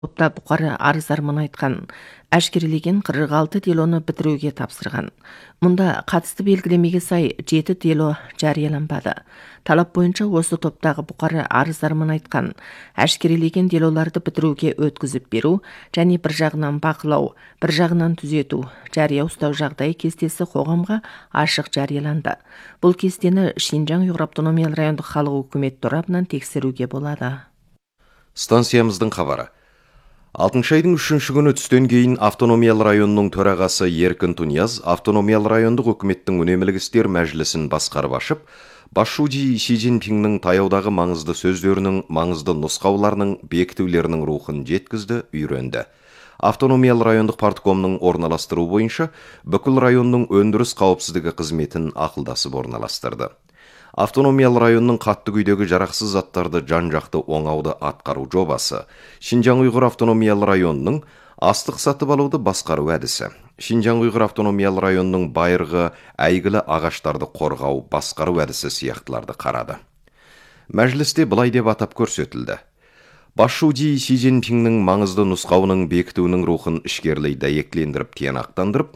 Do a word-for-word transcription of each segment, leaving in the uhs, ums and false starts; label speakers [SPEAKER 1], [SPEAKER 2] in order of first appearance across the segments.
[SPEAKER 1] топта бұқара арыздармын айтқан, әшкерелеген қырық алты делоны бітіруге тапсырған. Мұнда қатысты белгілемеге сай жеті дело жарияланбады. Талап бойынша осы топтағы бұқара арыздармын айтқан, әшкерелеген делоларды бітіруге өткізіп беру және бір жағынан бақылау, бір жағынан түзету, жария ұстау жағдай кестесі қоғамға ашық жарияланды. Бұл кестені Шинжаң Уйғур автономиялы райондық халық өкімет торабынан тексеруге болады.
[SPEAKER 2] Станциямыздың хабары. алтыншы айдың үшінші күні түстен кейін автономиялы районның төрағасы Еркін Тунияз автономиялы райондық өкіметтің үнемілік істер мәжілісін басқарып ашып, Басшуди Си Цзиньпиннің таяудағы маңызды сөздерінің, маңызды нұсқауларының, бекітулерінің рухын жеткізді, үйренді. Автономиялы райондық парткомның орналастыру бойынша бүкіл районның өндіріс қауіпсіздігі қызметін ақылдасып орналастырды. Автономиялы районның қатты күйдегі жарақсыз заттарды жан-жақты оңауды атқару жобасы, Шинжаң Уйғур автономиялы районның астық сатып алуды басқару әдісі, Шинжаң Уйғур автономиялы районның байырғы әйгілі ағаштарды қорғау, басқару әдісі сияқтыларды қарады. Мәжілісте былай деп атап көрсетілді. Басшуди Си Цзиньпиннің маңызды нұсқауының бекітуінің рухын ішкерлей дәйектілендіріп тиянақтандырып,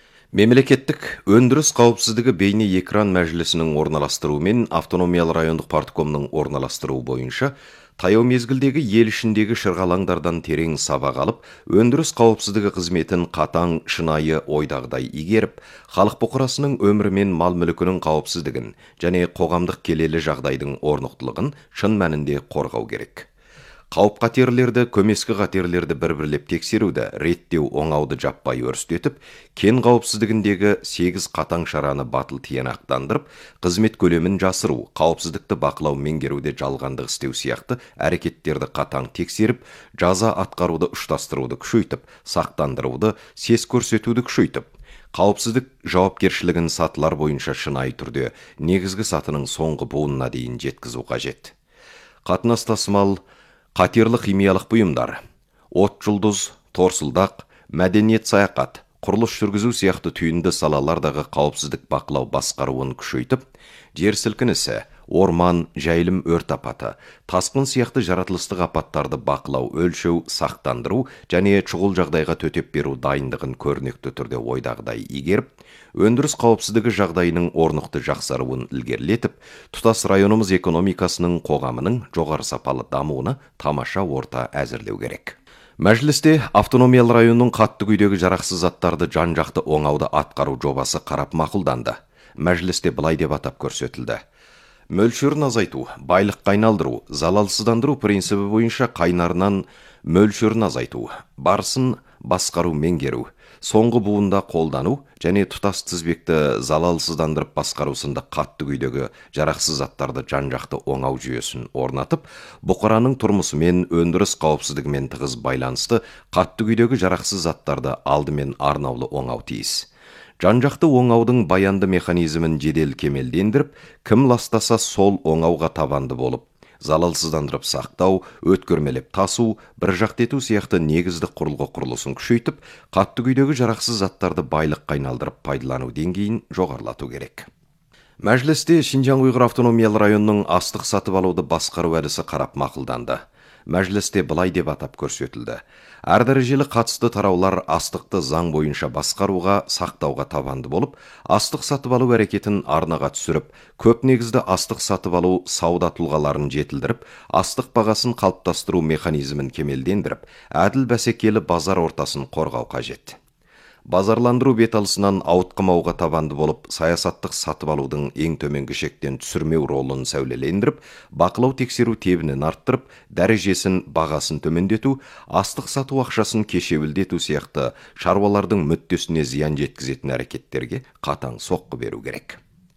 [SPEAKER 2] мемлекеттік өндіріс қауіпсіздігі бейне экран мәжілісінің орналастыруымен автономиялы райондық парткомның орналастыру бойынша таяу мезгілдегі ел ішіндегі шырғалаңдардан терең сабақ алып, өндіріс қауіпсіздігі қызметін қатаң, шынайы ойдағыдай игеріп, халық бұқарасының өмірі мен мал мүлкінің қауіпсіздігін және қоғамдық келелі жағдайдың орнықтылығын шын мәнінде қорғау керек. Қауіп қатерлерді, көмескі қатерлерді бір-бірлеп тексеруді, реттеу оңауды жаппай өрістетіп, кен қауіпсіздігіндегі сегіз қатаң шараны батыл тиянақтандырып, қызмет көлемін жасыру, қауіпсіздікті бақылау меңгеруде жалғандық істеу сияқты әрекеттерді қатаң тексеріп, жаза атқаруды ұштастыруды күшейтіп, сақтандыруды, сес көрсетуді күшейтіп, қауіпсіздік жауапкершілігін сатылар бойынша шынайы түрде негізгі сатының соңғы буынына дейін жеткізу қажет. Қатынас тасымал, қатерлі химиялық бұйымдар, от жұлдыз, торсылдақ, мәдениет саяхат, құрылыс жүргізу сияқты түйінді салалардағы қауіпсіздік бақылау басқаруын күшейтіп, жер сілкінісі, орман, жайылым өрт апаты, тасқын сияқты жаратылыстық апаттарды бақылау, өлшеу, сақтандыру және шұғыл жағдайға төтеп беру дайындығын көрнекті түрде ойдағыдай игеріп, өндіріс қауіпсіздігі жағдайының орнықты жақсаруын ілгерілетіп, тұтас районымыз экономикасының, қоғамының жоғары сапалы дамуына тамаша орта әзірлеу керек. Мәжілісте автономиялы районның қатты күйдегі жарақсыз заттарды жан-жақты оңауды атқару жобасы қарап мақұлданды. Мәжілісте былай деп атап көрсетілді. Мөлшерін азайту, байлыққа айналдыру, залалсыздандыру принципі бойынша қайнарынан мөлшерін азайту, барысын басқару меңгеру, соңғы буында қолдану және тұтас тізбекті залалсыздандырып басқару сынды қатты күйдегі жарақсыз заттарды жан-жақты оңау жүйесін орнатып, бұқараның тұрмысымен, өндіріс қауіпсіздігімен тығыз байланысты қатты күйдегі жарақсыз заттарды алдымен арнаулы оңау тиіс. Жан-жақты оңаудың баянды механизмін жедел кемелдендіріп, кім ластаса сол оңауға табанды болып, залалсыздандырып сақтау, өткөрмелеп тасу, бір жақты ету сияқты негіздік құрылғы құрылысын күшейтіп, қатты күйдегі жарақсыз заттарды байлыққа айналдырып пайдалану деңгейін жоғарылату керек. Мәжілісте Шинжаң Уйғур автономиялы районның астық сатып алуды басқару әдісі қарап мақұлданды. Мәжілісте былай деп атап көрсетілді. Әр дәрежелі қатысты тараулар астықты заң бойынша басқаруға, сақтауға табанды болып, астық сатып алу әрекетін арнаға түсіріп, көп негізді астық сатып алу сауда тұлғаларын жетілдіріп, астық бағасын қалыптастыру механизмін кемелдендіріп, әділ бәсекелі базар ортасын қорғау қажет. Базарландыру беталысынан ауытқымауға табанды болып, саясаттық сатып алудың ең төменгі шектен түсірмеу ролын сәулелендіріп, бақылау тексеру тебінін арттырып, дәрежесін, бағасын төмендету, астық сату ақшасын кешеуілдету сияқты шаруалардың мүддесіне зиян жеткізетін әрекеттерге қатаң соққы беру керек.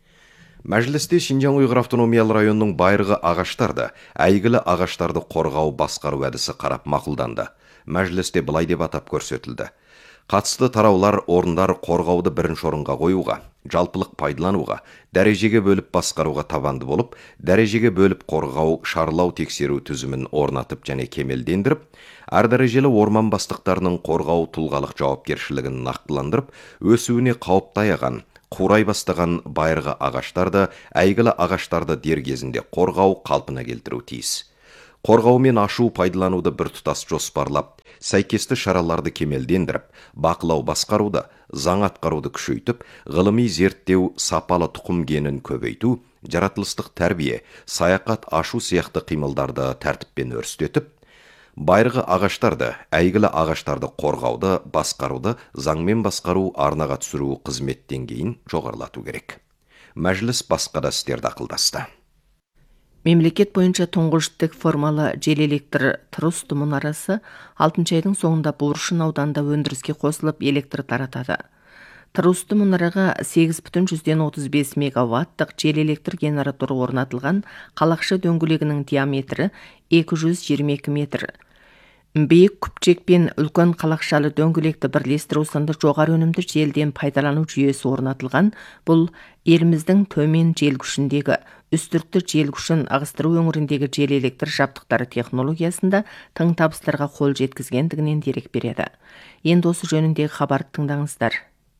[SPEAKER 2] Мәжілісте Шинжаң Уйғур автономиялы районның байырғы ағаштарды, әйгілі ағаштарды қорғау басқару әдісі қарап мақұлданды. Мәжілісте былай деп атап көрсетілді. Қатысты тараулар орындар қорғауды бірінші орынға қоюға, жалпылық пайдалануға, дәрежеге бөліп басқаруға табанды болып, дәрежеге бөліп қорғау, шарлау тексеру түзімін орнатып және кемелдендіріп, әр дәрежелі орман бастықтарының қорғау тұлғалық жауапкершілігін нақтыландырып, өсуіне қауіп таяған, қурай бастаған байырғы ағаштарды, әйгілі ағаштарды дер кезінде қорғау, қалпына келтіру тиіс. қорғау мен ашу пайдалануды біртұтас жоспарлап, сәйкесті шараларды кемелдендіріп, бақылау басқаруды, заң атқаруды күшейтіп, ғылыми зерттеу, сапалы тұқым генін көбейту, жаратылыстық тәрбие, саяхат ашу сияқты қимылдарды тәртіппен өрістетіп, байырғы ағаштарды, әйгілі ағаштарды қорғауды, басқаруды, заңмен басқару, арнаға түсіру қызмет деңгейін жоғарылату керек. Мәжіліс басқа да істерді ақылдасты.
[SPEAKER 1] Мемлекет бойынша тұңғыш тік формалы жел электр трусты мұнарасы алтыншы айдың соңында Буыршын ауданында өндіріске қосылып электр таратады. Трусты мұнараға сегіз бүтін жүзден отыз бес мегаваттық жел электр генераторы орнатылған, қалақшы дөңгелегінің диаметрі екі жүз жиырма екі метр. Биік күпчек пен үлкен қалақшалы дөңгелекті бірлестіру сынды жоғары өнімді желден пайдалану жүйесі орнатылған. Бұл еліміздің төмен жел күшіндегі, үстіртті жел күшін ығыстыру өңіріндегі жел электр жабдықтары технологиясында тың табыстарға қол жеткізгендігінен дерек береді. Енді осы жөніндегі хабарды тыңдаңыздар.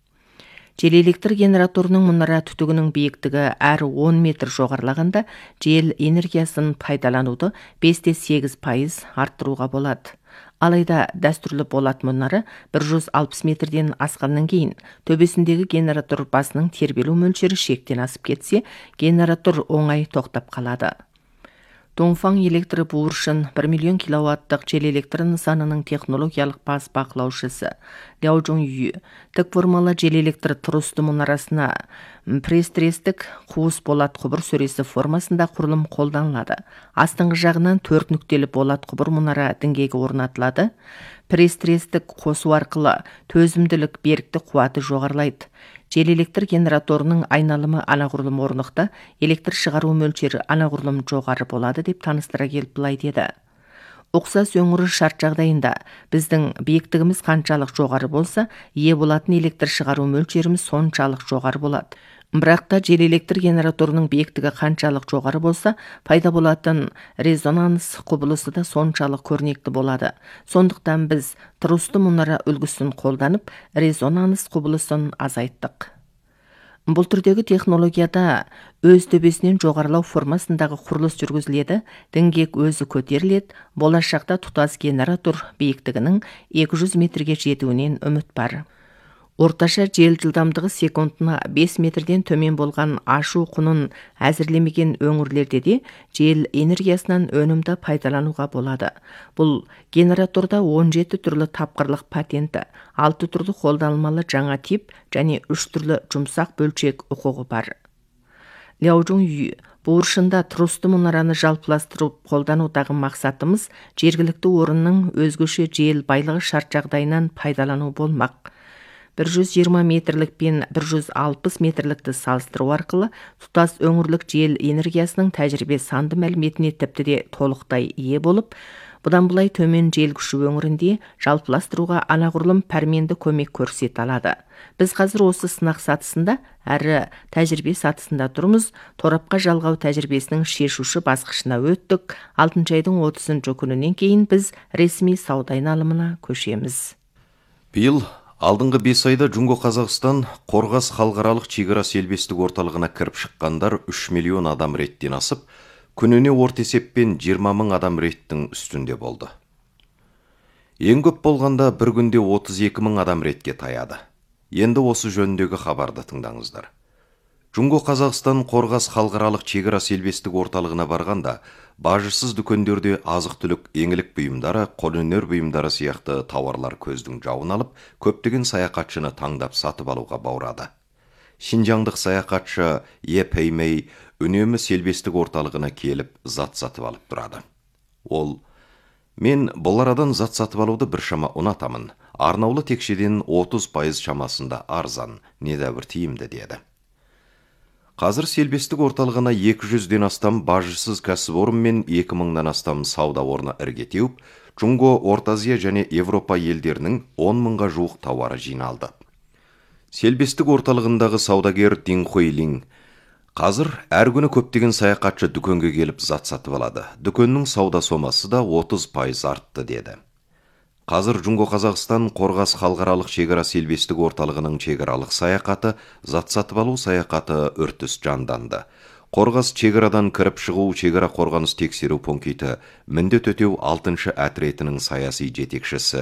[SPEAKER 1] Жел электр генераторының мұнара түтігінің биіктігі әрі он метр жоғарылағанда жел энергиясын пайдалануды бес те сегіз пайыз арттыруға болады. Алайда дәстүрлі болат мұнары бір жүз алпыс метрден асқаннан кейін төбесіндегі генератор басының тербелу мөлшері шектен асып кетсе, генератор оңай тоқтап қалады. Дongfang электр Буыршын бір миллион киловаттық жел электр нысанының технологиялық бас бақылаушысы Ляо Чжоңю тік формалы жел электр трусты мұнарасына пресс-трестік қуыс болат құбыр сөресі формасында құрылым қолданылады. Астыңғы жағынан төрт нүктелі болат құбыр мұнара діңгегі орнатылады. Пресс-трестік қосу арқылы төзімділік берікті қуаты жоғарылайды. Жел электр генераторының айналымы анағұрлым орнықты, электр шығару мөлшері анағұрлым жоғары болады деп таныстыра келіп былай деді. Ұқсас өңірі шарт жағдайында біздің биіктігіміз қаншалық жоғары болса, ие болатын электр шығару мөлшеріміз соншалық жоғары болады. Бірақ та жел электр генераторының биіктігі қаншалық жоғары болса, пайда болатын резонанс құбылысы да соншалық көрнекті болады. Сондықтан біз трусты мұнара үлгісін қолданып, резонанс құбылысын азайттық. Бұл түрдегі технологияда өз төбесінен жоғарылау формасындағы құрылыс жүргізіледі, діңгек өзі көтеріледі, болашақта тұтас генератор биіктігінің екі жүз метрге жетуінен үміт бар. Орташа жел жылдамдығы секундына бес метрден төмен болған ашу құнын әзірлемеген өңірлерде де жел энергиясынан өнімді пайдалануға болады. Бұл генераторда он жеті түрлі тапқырлық патенті, алты түрлі қолданылмалы жаңа тип және үш түрлі жұмсақ бөлшек құқығы бар. Ляо Чжоңю Буыршында трусты мұнараны жалпыластырып қолданудағы мақсатымыз жергілікті орынның өзгеше жел байлығы шарт жағдайынан пайдалану болмақ. бір жүз жиырма метрлік пен бір жүз алпыс метрлікті салыстыру арқылы тұтас өңірлік жел энергиясының тәжірибе санды мәліметіне тіпті де толықтай ие болып, бұдан былай төмен жел күші өңірінде жалпыластыруға анағұрлым пәрменді көмек көрсете алады. Біз қазір осы сынақ сатысында әрі тәжірибе сатысында тұрмыз. Торапқа жалғау тәжірибесінің шешуші басқышына өттік. алтыншы айдың отызыншы күнінен кейін біз ресми сауда айналымына көшеміз.
[SPEAKER 2] Биыл алдыңғы бес айда Джунго Қазақстан Қорғас халықаралық шекара селбестік орталығына кіріп шыққандар үш миллион адам реттен асып, күніне орта есеппен жиырма мың адам реттің үстінде болды. Ең көп болғанда бір күнде отыз екі мың адам ретке таяды. Енді осы жөніндегі хабарды тыңдаңыздар. Джунго Қазақстан Қорғас халықаралық шекара селбестік орталығына барғанда, бажысыз дүкендерде азық-түлік, еңлік бұйымдары, қолөнер бұйымдары сияқты тауарлар көздің жауын алып, көптеген саяхатшыны таңдап сатып алуға баурады. Шинжаңдық саяхатшы Е Пеймей үнемі селбестік орталығына келіп зат сатып алып тұрады. Ол: "Мен бұл арадан зат сатып алуды біршама ұнатамын. Арнаулы текшеден отыз пайыз шамасында арзан, недәбір тиімді" деді. Қазір селбестік орталығына екі жүзден астам бажысыз кәсіпорын мен екі мыңнан астам сауда орны ірге теуіп, Джунго, Орта Азия және Европа елдерінің он мыңға жуық тауары жиналды. Селбестік орталығындағы саудагер Дин Хуйлин: "Қазір әр күні көптеген саяхатшы дүкенге келіп зат сатып алады. Дүкеннің сауда сомасы да отыз пайыз артты" деді. Қазір Джунго Қазақстан Қорғас халықаралық шекара селбестік орталығының шекаралық саяхаты, зат сатып алу саяхаты үртіс жанданды. Қорғас чегірадан кіріп шығу чегіра қорғаныс тексеру пункті міндет өтеу алтыншы әтіретінің саяси жетекшісі